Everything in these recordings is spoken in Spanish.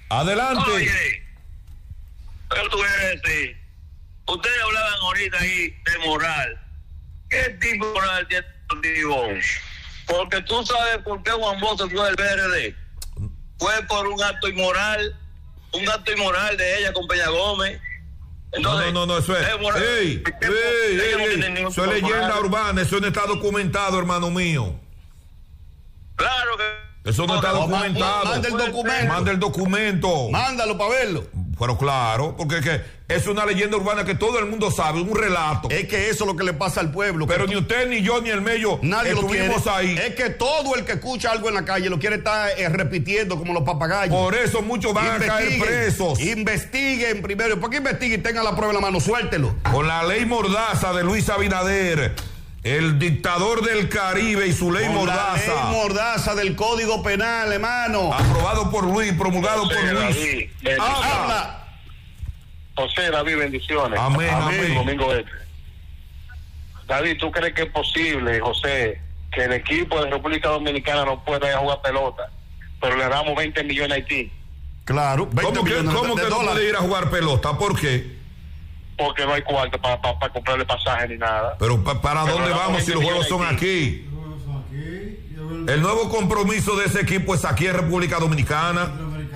Adelante. Oye, ¿qué tú quieres decir? Ustedes hablaban ahorita ahí de moral. ¿Qué tipo de moral tiene el Tibón? Porque tú sabes por qué Juan Bosch fue del PRD. Fue por un acto inmoral de ella con Peña Gómez. Entonces, no, eso es. Eso es leyenda urbana, eso no está documentado, hermano mío. Claro que. Eso no está documentado. Manda el documento. Mándalo para verlo. Pero claro, porque es que es una leyenda urbana que todo el mundo sabe, un relato. Es que eso es lo que le pasa al pueblo. Pero ni usted, ni yo, ni el Mello nadie estuvimos ahí. Es que todo el que escucha algo en la calle lo quiere estar repitiendo como los papagayos. Por eso muchos van a caer presos. Investiguen primero. ¿Por qué investiguen y tengan la prueba en la mano? Suéltelo. Con la ley Mordaza de Luis Abinader, el dictador del Caribe y su ley Mordaza. La ley Mordaza del Código Penal, hermano. Aprobado por Luis, promulgado por Luis. Habla. José, David, bendiciones. Amén. Domingo este. David, ¿tú crees que es posible, José, que el equipo de República Dominicana no pueda ir a jugar pelota, pero le damos 20 millones a Haití? Claro, 20 millones ¿Cómo que no puede ir a jugar pelota? ¿Por qué? Porque no hay cuarto para comprarle pasaje ni nada. Pero ¿para dónde vamos si los juegos son aquí? El nuevo compromiso de ese equipo es aquí en República Dominicana.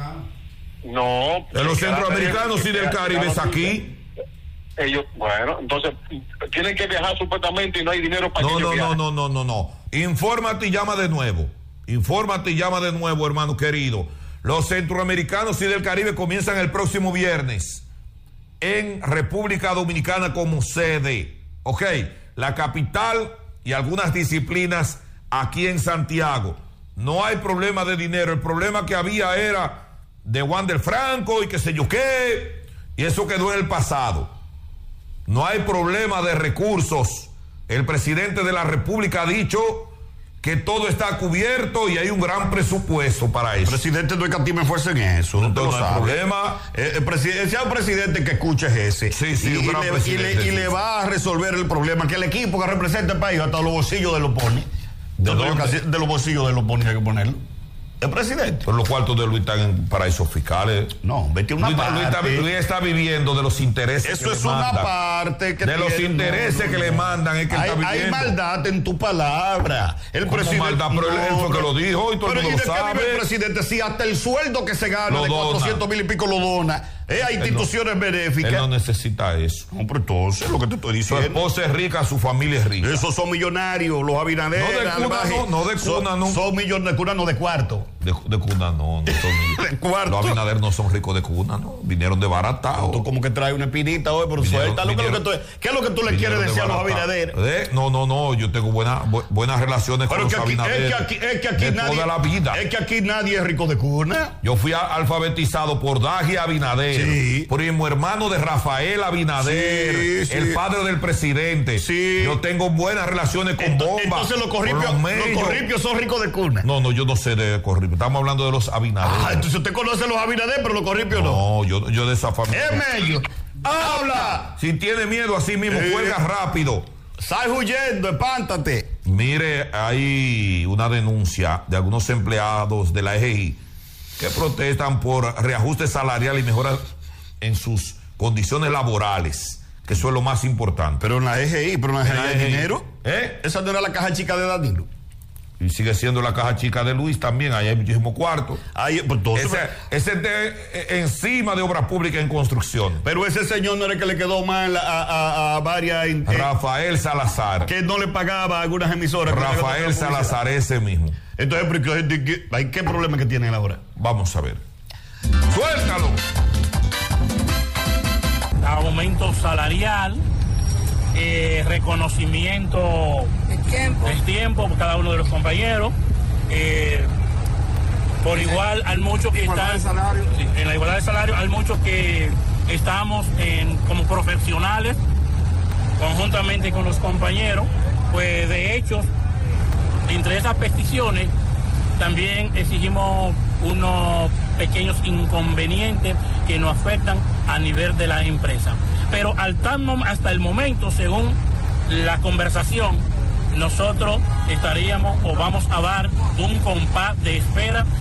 No. De los centroamericanos y del Caribe es aquí. Ellos, bueno, entonces tienen que viajar supuestamente y no hay dinero para ellos viajar. No. Infórmate y llama de nuevo. Hermano querido. Los centroamericanos y del Caribe comienzan el próximo viernes en República Dominicana como sede. Ok, la capital y algunas disciplinas aquí en Santiago. No hay problema de dinero. El problema que había era de Wander Franco y qué sé yo qué, y eso quedó en el pasado. No hay problema de recursos. El presidente de la República ha dicho que todo está cubierto y hay un gran presupuesto para eso. El presidente no es que a ti me fuerza en eso. No hay problema. El presidente que escuche es ese. Sí, un gran presidente. Y le va a resolver el problema. Que el equipo que representa el país hasta los bolsillos de los pone. De los bolsillos de los pone hay que ponerlo. El presidente. Pero los cuartos de Luis están en paraísos fiscales. No, vete una parte. Luis está viviendo de los intereses. Eso que le es mandan. una parte que de los intereses que le mandan es que está viviendo. Hay maldad en tu palabra. El presidente. Maldad, pero él fue que lo dijo y todo el mundo lo sabe. El presidente, sí, hasta el sueldo que se gana de 400,000 y pico lo dona. A instituciones benéficas. Él no necesita eso. No, pero entonces, lo que te estoy diciendo. Su esposa es rica, su familia es rica. Esos son millonarios, los Abinader. No de cuna, no. Son millones de cuna, no de cuarto. De cuna, no son. De cuarto. Los Abinader no son ricos de cuna, no. Vinieron de baratado. Tú como que traes una espinita hoy, pero suéltalo. ¿Qué es lo que tú le quieres decir a los Abinader? No, yo tengo buenas relaciones con los Abinader. Es que aquí nadie. Toda la vida. Es que aquí nadie es rico de cuna. Yo fui alfabetizado por Daji Abinader. Sí. Primo hermano de Rafael Abinader, sí. el padre del presidente. Sí. Yo tengo buenas relaciones con Bomba. Entonces los corripios son ricos de cuna. No, yo no sé de corripio. Estamos hablando de los Abinader. Entonces usted conoce a los Abinader, pero los corripios no. No, yo de esa familia. Es medio. ¡Habla! Si tiene miedo así mismo, cuelga rápido. Sal huyendo, espántate. Mire, hay una denuncia de algunos empleados de la EGI que protestan por reajuste salarial y mejoras en sus condiciones laborales, que eso es lo más importante. Pero en la EGI, pero en la EGI hay dinero. Esa no era la caja chica de Danilo. Y sigue siendo la caja chica de Luis también, ahí hay muchísimo cuarto. Ese de encima de obras públicas en construcción. Pero ese señor no era el que le quedó mal a varias... Rafael Salazar. Que no le pagaba a algunas emisoras. Rafael Salazar, ese mismo. Entonces, ¿qué problema que tiene él ahora? Vamos a ver. ¡Suéltalo! Aumento salarial, reconocimiento del tiempo por cada uno de los compañeros, por igual hay muchos que están en la igualdad de salario, hay muchos que estamos como profesionales conjuntamente con los compañeros, pues de hecho entre esas peticiones también exigimos unos pequeños inconvenientes que nos afectan a nivel de la empresa. Pero hasta el momento, según la conversación, nosotros estaríamos o vamos a dar un compás de espera